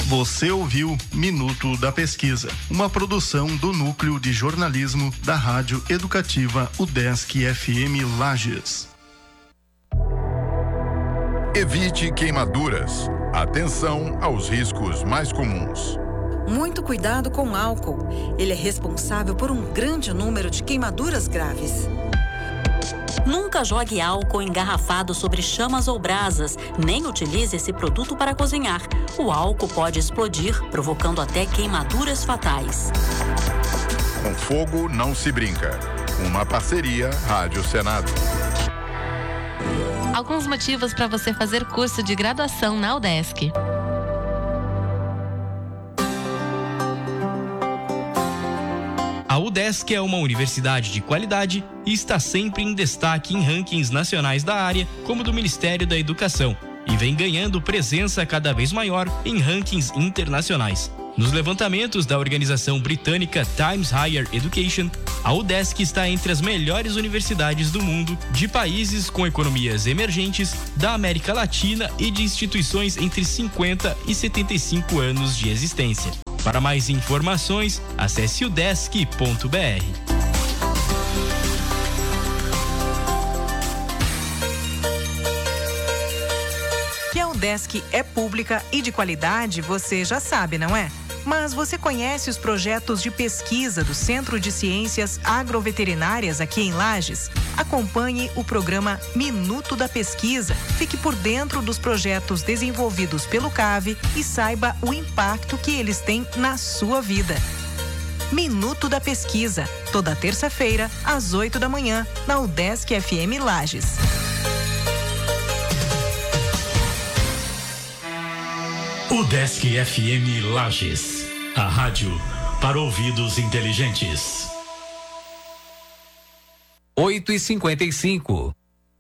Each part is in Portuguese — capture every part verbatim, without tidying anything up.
Você ouviu Minuto da Pesquisa, uma produção do Núcleo de Jornalismo da Rádio Educativa UDESC F M Lages. Evite queimaduras. Atenção aos riscos mais comuns. Muito cuidado com o álcool. Ele é responsável por um grande número de queimaduras graves. Nunca jogue álcool engarrafado sobre chamas ou brasas, nem utilize esse produto para cozinhar. O álcool pode explodir, provocando até queimaduras fatais. Com fogo não se brinca. Uma parceria Rádio Senado. Alguns motivos para você fazer curso de graduação na UDESC. A UDESC é uma universidade de qualidade e está sempre em destaque em rankings nacionais da área, como do Ministério da Educação, e vem ganhando presença cada vez maior em rankings internacionais. Nos levantamentos da organização britânica Times Higher Education, a UDESC está entre as melhores universidades do mundo, de países com economias emergentes, da América Latina e de instituições entre cinquenta e setenta e cinco anos de existência. Para mais informações, acesse udesc ponto b r. Que a UDESC é pública e de qualidade, você já sabe, não é? Mas você conhece os projetos de pesquisa do Centro de Ciências Agroveterinárias aqui em Lages? Acompanhe o programa Minuto da Pesquisa. Fique por dentro dos projetos desenvolvidos pelo C A V e saiba o impacto que eles têm na sua vida. Minuto da Pesquisa, toda terça-feira, às oito da manhã, na UDESC F M Lages. UDESC F M Lages, a rádio para ouvidos inteligentes. oito e cinquenta e cinco.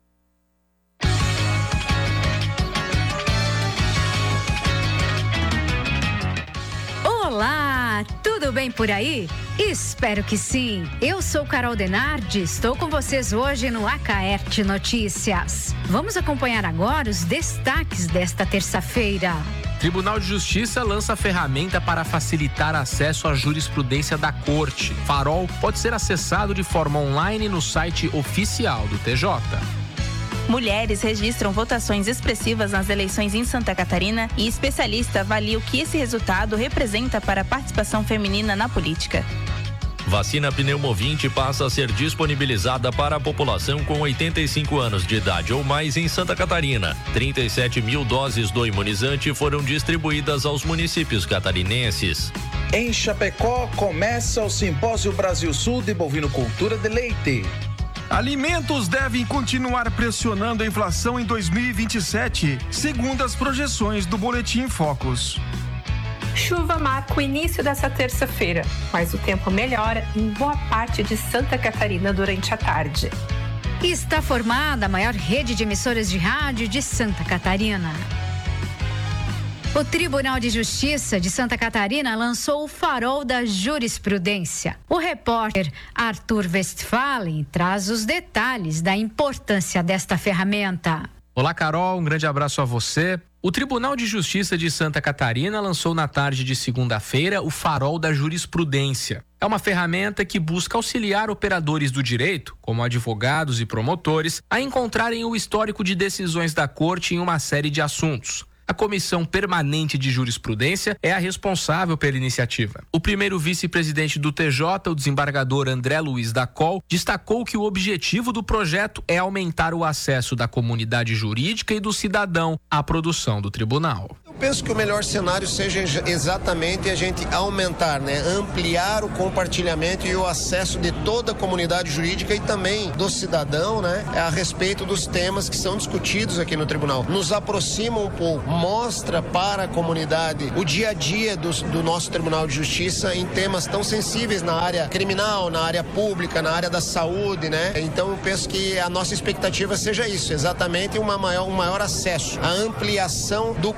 Olá, tudo bem por aí? Espero que sim. Eu sou Carol Denardi, estou com vocês hoje no Acaerte Notícias. Vamos acompanhar agora os destaques desta terça-feira. Tribunal de Justiça lança ferramenta para facilitar acesso à jurisprudência da Corte. Farol pode ser acessado de forma online no site oficial do T J. Mulheres registram votações expressivas nas eleições em Santa Catarina e especialista avalia o que esse resultado representa para a participação feminina na política. Vacina Pneumovinte passa a ser disponibilizada para a população com oitenta e cinco anos de idade ou mais em Santa Catarina. trinta e sete mil doses do imunizante foram distribuídas aos municípios catarinenses. Em Chapecó, começa o Simpósio Brasil Sul de Bovinocultura de Leite. Alimentos devem continuar pressionando a inflação em dois mil e vinte e sete, segundo as projeções do Boletim Focus. Chuva marca o início dessa terça-feira, mas o tempo melhora em boa parte de Santa Catarina durante a tarde. Está formada a maior rede de emissoras de rádio de Santa Catarina. O Tribunal de Justiça de Santa Catarina lançou o Farol da Jurisprudência. O repórter Arthur Westphalen traz os detalhes da importância desta ferramenta. Olá, Carol, um grande abraço a você. O Tribunal de Justiça de Santa Catarina lançou na tarde de segunda-feira o Farol da Jurisprudência. É uma ferramenta que busca auxiliar operadores do direito, como advogados e promotores, a encontrarem o histórico de decisões da Corte em uma série de assuntos. A Comissão Permanente de Jurisprudência é a responsável pela iniciativa. O primeiro vice-presidente do T J, o desembargador André Luiz da Col, destacou que o objetivo do projeto é aumentar o acesso da comunidade jurídica e do cidadão à produção do tribunal. Eu penso que o melhor cenário seja exatamente a gente aumentar, né? Ampliar o compartilhamento e o acesso de toda a comunidade jurídica e também do cidadão, né? A respeito dos temas que são discutidos aqui no tribunal. Nos aproxima um pouco, mostra para a comunidade o dia a dia do, do nosso Tribunal de Justiça em temas tão sensíveis na área criminal, na área pública, na área da saúde, né? Então eu penso que a nossa expectativa seja isso, exatamente uma maior, um maior acesso, a ampliação do conhecimento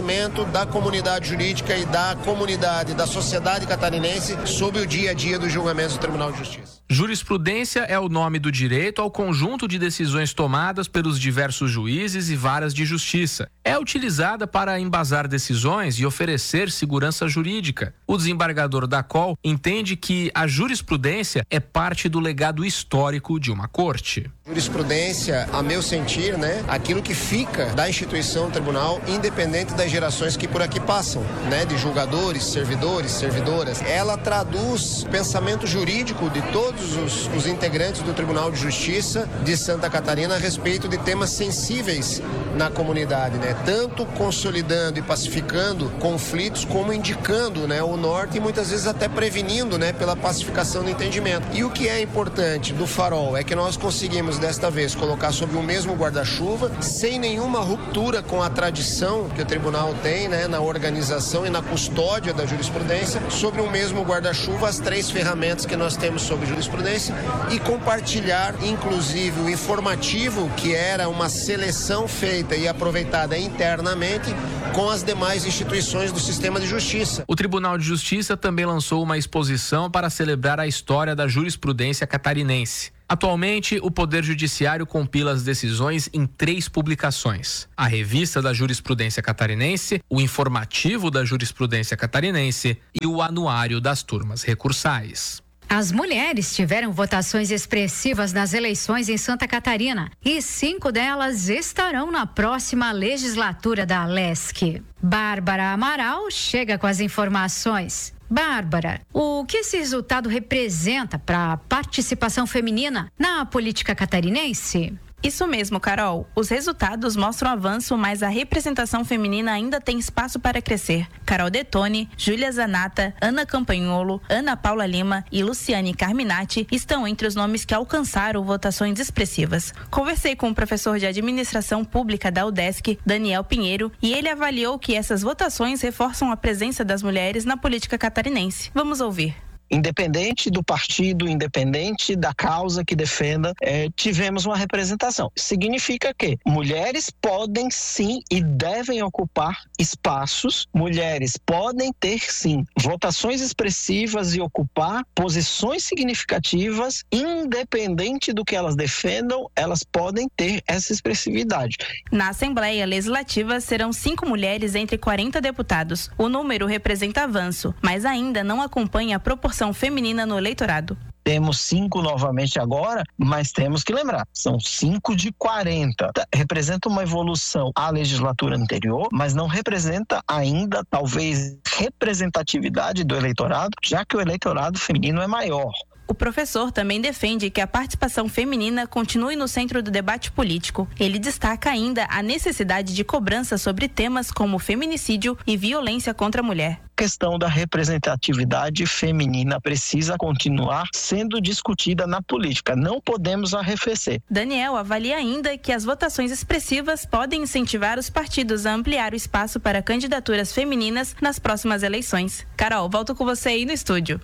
conhecimento da comunidade jurídica e da comunidade, da sociedade catarinense sobre o dia a dia dos julgamentos do Tribunal de Justiça. Jurisprudência é o nome do direito ao conjunto de decisões tomadas pelos diversos juízes e varas de justiça. É utilizada para embasar decisões e oferecer segurança jurídica. O desembargador da C O L entende que a jurisprudência é parte do legado histórico de uma corte. Jurisprudência, a meu sentir, né, aquilo que fica da instituição tribunal, independente das gerações que por aqui passam, né, de julgadores, servidores, servidoras. Ela traduz o pensamento jurídico de todos os, os integrantes do Tribunal de Justiça de Santa Catarina a respeito de temas sensíveis na comunidade, né, tanto consolidando e pacificando conflitos, como indicando, né, o norte e muitas vezes até prevenindo, né, pela pacificação do entendimento. E o que é importante do farol é que nós conseguimos desta vez colocar sob o mesmo guarda-chuva, sem nenhuma ruptura com a tradição que o tribunal tem, né, na organização e na custódia da jurisprudência, sobre o mesmo guarda-chuva as três ferramentas que nós temos sobre jurisprudência e compartilhar, inclusive, o informativo, que era uma seleção feita e aproveitada internamente com as demais instituições do sistema de justiça. O Tribunal de Justiça também lançou uma exposição para celebrar a história da jurisprudência catarinense. Atualmente, o Poder Judiciário compila as decisões em três publicações: a Revista da Jurisprudência Catarinense, o Informativo da Jurisprudência Catarinense e o Anuário das Turmas Recursais. As mulheres tiveram votações expressivas nas eleições em Santa Catarina e cinco delas estarão na próxima legislatura da Alesc. Bárbara Amaral chega com as informações. Bárbara, o que esse resultado representa para a participação feminina na política catarinense? Isso mesmo, Carol. Os resultados mostram avanço, mas a representação feminina ainda tem espaço para crescer. Carol Detone, Júlia Zanata, Ana Campanholo, Ana Paula Lima e Luciane Carminati estão entre os nomes que alcançaram votações expressivas. Conversei com o professor de Administração Pública da UDESC, Daniel Pinheiro, e ele avaliou que essas votações reforçam a presença das mulheres na política catarinense. Vamos ouvir. Independente do partido, independente da causa que defenda, é, tivemos uma representação. Significa que mulheres podem sim e devem ocupar espaços, mulheres podem ter sim votações expressivas e ocupar posições significativas, independente do que elas defendam, elas podem ter essa expressividade. Na Assembleia Legislativa serão cinco mulheres entre quarenta deputados. O número representa avanço, mas ainda não acompanha a proporção feminina no eleitorado. Temos cinco novamente agora, mas temos que lembrar, são cinco de quarenta. Representa uma evolução à legislatura anterior, mas não representa ainda, talvez, representatividade do eleitorado, já que o eleitorado feminino é maior. O professor também defende que a participação feminina continue no centro do debate político. Ele destaca ainda a necessidade de cobrança sobre temas como feminicídio e violência contra a mulher. A questão da representatividade feminina precisa continuar sendo discutida na política. Não podemos arrefecer. Daniel avalia ainda que as votações expressivas podem incentivar os partidos a ampliar o espaço para candidaturas femininas nas próximas eleições. Carol, volto com você aí no estúdio.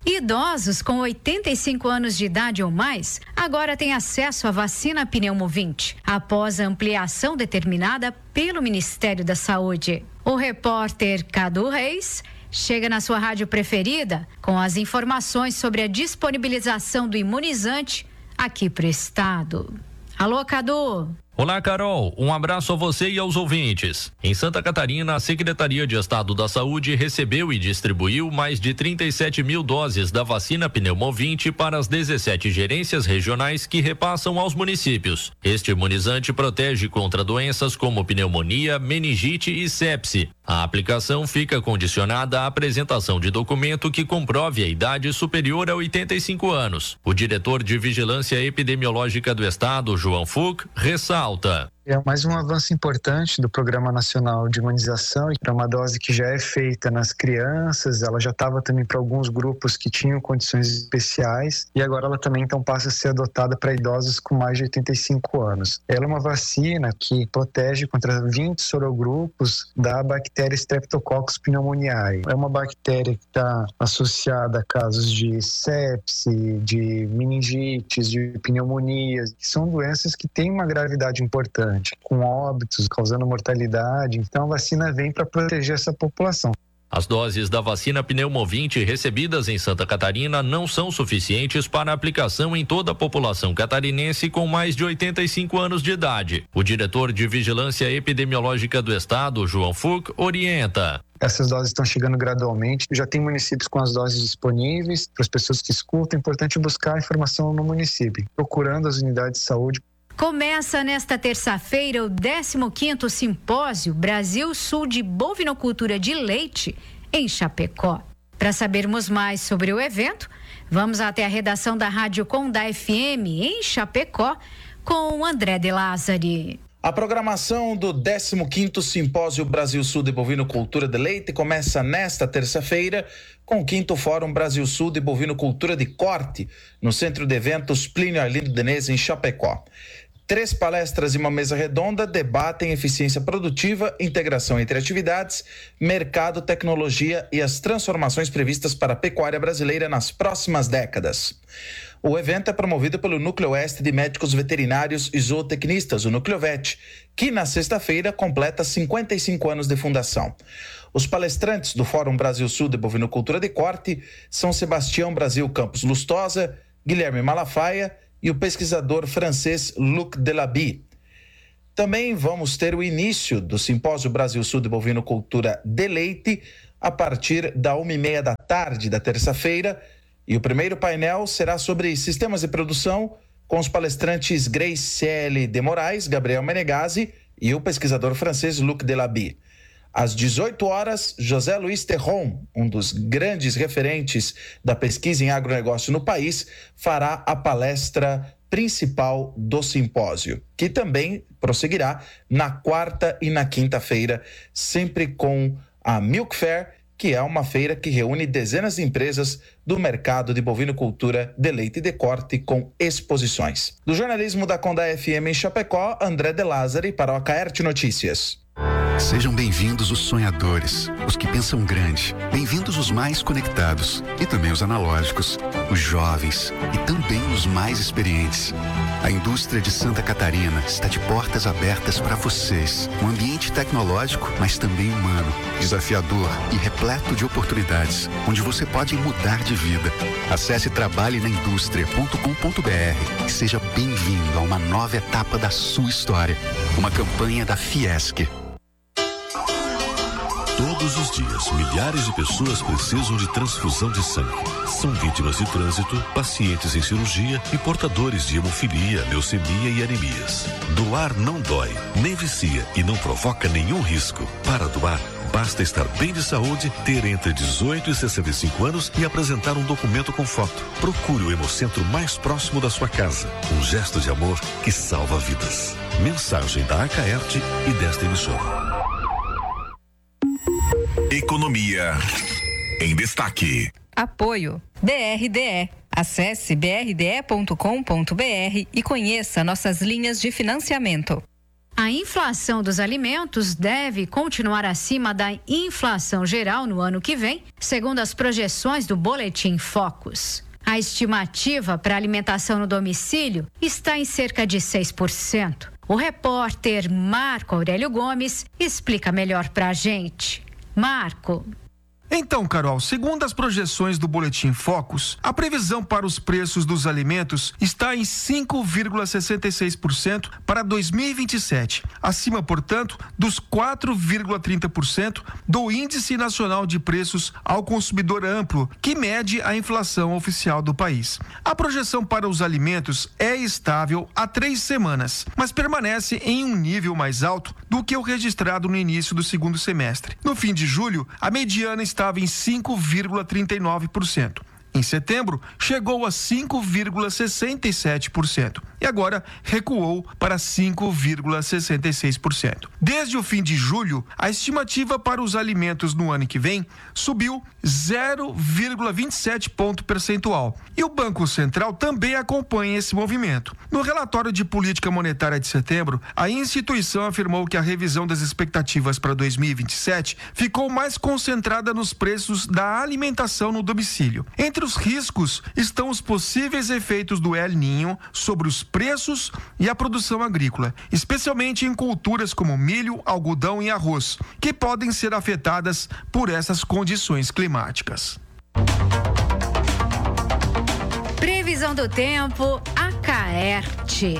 Idosos com oitenta e cinco anos de idade ou mais agora têm acesso à vacina pneumovinte, após a ampliação determinada pelo Ministério da Saúde. O repórter Cadu Reis chega na sua rádio preferida com as informações sobre a disponibilização do imunizante aqui para o estado. Alô, Cadu! Olá, Carol. Um abraço a você e aos ouvintes. Em Santa Catarina, a Secretaria de Estado da Saúde recebeu e distribuiu mais de trinta e sete mil doses da vacina pneumovinte para as dezessete gerências regionais que repassam aos municípios. Este imunizante protege contra doenças como pneumonia, meningite e sepse. A aplicação fica condicionada à apresentação de documento que comprove a idade superior a oitenta e cinco anos. O diretor de Vigilância Epidemiológica do Estado, João Fuch, ressalta. É mais um avanço importante do Programa Nacional de Imunização, para uma dose que já é feita nas crianças, ela já estava também para alguns grupos que tinham condições especiais e agora ela também então passa a ser adotada para idosos com mais de oitenta e cinco anos. Ela é uma vacina que protege contra vinte sorogrupos da bactéria Streptococcus pneumoniae. É uma bactéria que está associada a casos de sepse, de meningites, de pneumonias, que são doenças que têm uma gravidade importante. importante, com óbitos, causando mortalidade. Então a vacina vem para proteger essa população. As doses da vacina Pneumovinte recebidas em Santa Catarina não são suficientes para aplicação em toda a população catarinense com mais de oitenta e cinco anos de idade. O diretor de Vigilância Epidemiológica do Estado, João Furc, orienta. Essas doses estão chegando gradualmente. Já tem municípios com as doses disponíveis. Para as pessoas que escutam, é importante buscar a informação no município, procurando as unidades de saúde. Começa nesta terça-feira o décimo quinto Simpósio Brasil Sul de Bovinocultura de Leite, em Chapecó. Para sabermos mais sobre o evento, vamos até a redação da Rádio Condá F M, em Chapecó, com André de Lázari. A programação do décimo quinto Simpósio Brasil Sul de Bovinocultura de Leite começa nesta terça-feira com o quinto Fórum Brasil Sul de Bovinocultura de Corte, no Centro de Eventos Plínio Arlindo Denez, em Chapecó. Três palestras e uma mesa redonda debatem eficiência produtiva, integração entre atividades, mercado, tecnologia e as transformações previstas para a pecuária brasileira nas próximas décadas. O evento é promovido pelo Núcleo Oeste de Médicos Veterinários e Zootecnistas, o Núcleovet, que na sexta-feira completa cinquenta e cinco anos de fundação. Os palestrantes do Fórum Brasil Sul de Bovinocultura de Corte são Sebastião Brasil Campos Lustosa, Guilherme Malafaia e o pesquisador francês Luc Delaby. Também vamos ter o início do Simpósio Brasil Sul de Bovinocultura de Leite a partir da uma e meia da tarde da terça-feira, e o primeiro painel será sobre sistemas de produção com os palestrantes Grace L. de Moraes, Gabriel Menegazzi e o pesquisador francês Luc Delaby. Às dezoito horas, José Luiz Terron, um dos grandes referentes da pesquisa em agronegócio no país, fará a palestra principal do simpósio, que também prosseguirá na quarta e na quinta-feira, sempre com a Milk Fair, que é uma feira que reúne dezenas de empresas do mercado de bovinocultura de leite e de corte com exposições. Do jornalismo da Condá F M em Chapecó, André de Lázari para o Acaerte Notícias. Sejam bem-vindos os sonhadores, os que pensam grande, bem-vindos os mais conectados e também os analógicos, os jovens e também os mais experientes. A indústria de Santa Catarina está de portas abertas para vocês. Um ambiente tecnológico, mas também humano, desafiador e repleto de oportunidades, onde você pode mudar de vida. Acesse trabalhe na indústria ponto com ponto b r e seja bem-vindo a uma nova etapa da sua história. Uma campanha da Fiesc. Todos os dias, milhares de pessoas precisam de transfusão de sangue. São vítimas de trânsito, pacientes em cirurgia e portadores de hemofilia, leucemia e anemias. Doar não dói, nem vicia e não provoca nenhum risco. Para doar, basta estar bem de saúde, ter entre dezoito e sessenta e cinco anos e apresentar um documento com foto. Procure o hemocentro mais próximo da sua casa. Um gesto de amor que salva vidas. Mensagem da Acaerte e desta emissora. Economia em destaque. Apoio B R D E. Acesse b r d e ponto com ponto b r e conheça nossas linhas de financiamento. A inflação dos alimentos deve continuar acima da inflação geral no ano que vem, segundo as projeções do Boletim Focus. A estimativa para alimentação no domicílio está em cerca de seis por cento. O repórter Marco Aurélio Gomes explica melhor para a gente. Marco. Então, Carol, segundo as projeções do Boletim Focus, a previsão para os preços dos alimentos está em cinco vírgula sessenta e seis por cento para dois mil e vinte e sete, acima, portanto, dos quatro vírgula trinta por cento do Índice Nacional de Preços ao Consumidor Amplo, que mede a inflação oficial do país. A projeção para os alimentos é estável há três semanas, mas permanece em um nível mais alto do que o registrado no início do segundo semestre. No fim de julho, a mediana está estava em cinco vírgula trinta e nove por cento. Em setembro, chegou a cinco vírgula sessenta e sete por cento e agora recuou para cinco vírgula sessenta e seis por cento. Desde o fim de julho, a estimativa para os alimentos no ano que vem subiu zero vírgula vinte e sete ponto percentual e o Banco Central também acompanha esse movimento. No relatório de política monetária de setembro, a instituição afirmou que a revisão das expectativas para dois mil e vinte e sete ficou mais concentrada nos preços da alimentação no domicílio. Entre os riscos estão os possíveis efeitos do El Niño sobre os preços e a produção agrícola, especialmente em culturas como milho, algodão e arroz, que podem ser afetadas por essas condições climáticas. Previsão do tempo, Acaerte.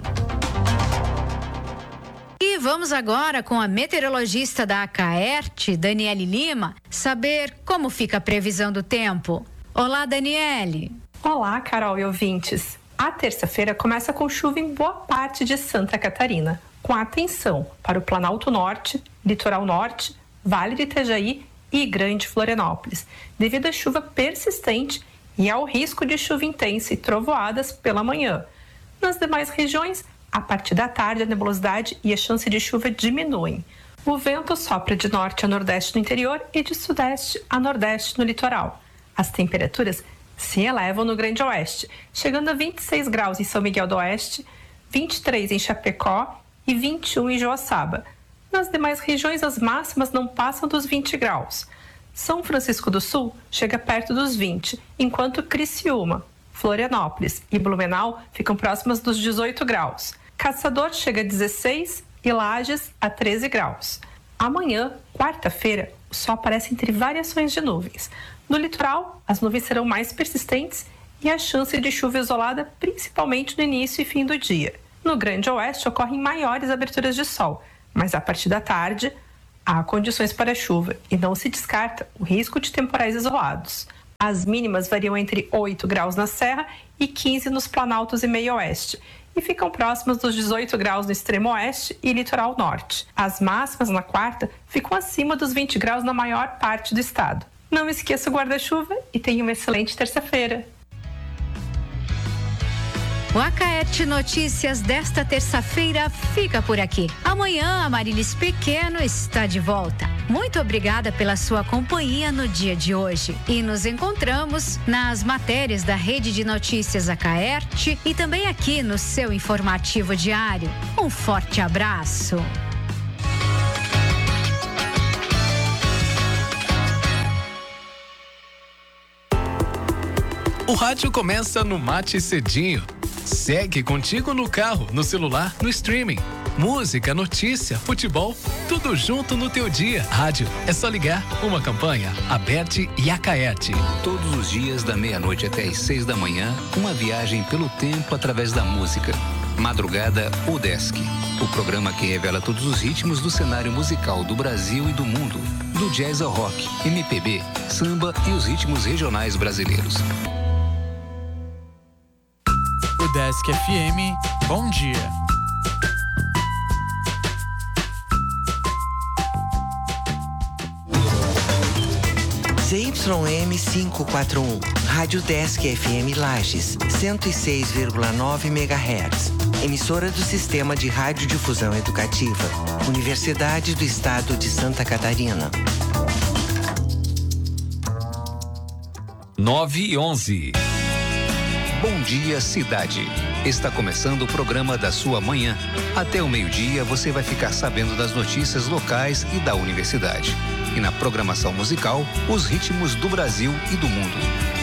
E vamos agora com a meteorologista da Acaerte, Daniele Lima, saber como fica a previsão do tempo. Olá, Daniele. Olá, Carol e ouvintes. A terça-feira começa com chuva em boa parte de Santa Catarina, com atenção para o Planalto Norte, Litoral Norte, Vale do Itajaí e Grande Florianópolis, devido à chuva persistente e ao risco de chuva intensa e trovoadas pela manhã. Nas demais regiões, a partir da tarde, a nebulosidade e a chance de chuva diminuem. O vento sopra de norte a nordeste no interior e de sudeste a nordeste no litoral. As temperaturas se elevam no Grande Oeste, chegando a vinte e seis graus em São Miguel do Oeste, vinte e três em Chapecó e vinte e um em Joaçaba. Nas demais regiões, as máximas não passam dos vinte graus. São Francisco do Sul chega perto dos vinte, enquanto Criciúma, Florianópolis e Blumenau ficam próximas dos dezoito graus. Caçador chega a dezesseis e Lages a treze graus. Amanhã, quarta-feira, o sol aparece entre variações de nuvens. No litoral, as nuvens serão mais persistentes e a chance de chuva isolada, principalmente no início e fim do dia. No Grande Oeste, ocorrem maiores aberturas de sol, mas a partir da tarde, há condições para chuva e não se descarta o risco de temporais isolados. As mínimas variam entre oito graus na Serra e quinze nos Planaltos e Meio Oeste, e ficam próximas dos dezoito graus no extremo oeste e litoral norte. As máximas na quarta ficam acima dos vinte graus na maior parte do estado. Não esqueça o guarda-chuva e tenha uma excelente terça-feira. O Acaerte Notícias desta terça-feira fica por aqui. Amanhã a Marilis Pequeno está de volta. Muito obrigada pela sua companhia no dia de hoje. E nos encontramos nas matérias da Rede de Notícias Acaerte e também aqui no seu informativo diário. Um forte abraço. O rádio começa no Mate Cedinho. Segue contigo no carro, no celular, no streaming. Música, notícia, futebol, tudo junto no teu dia. Rádio, é só ligar. Uma campanha, Aberte e Acaerte. Todos os dias, da meia-noite até às seis da manhã, uma viagem pelo tempo através da música. Madrugada Udesc, o programa que revela todos os ritmos do cenário musical do Brasil e do mundo. Do jazz ao rock, M P B, samba e os ritmos regionais brasileiros. Udesc F M, bom dia. Z Y M quinhentos e quarenta e um, Rádio Udesc F M Lages, cento e seis vírgula nove megahertz. Emissora do Sistema de Radiodifusão Educativa, Universidade do Estado de Santa Catarina. nove e onze. Bom dia, cidade. Está começando o programa da sua manhã. Até o meio-dia você vai ficar sabendo das notícias locais e da universidade. E na programação musical, os ritmos do Brasil e do mundo.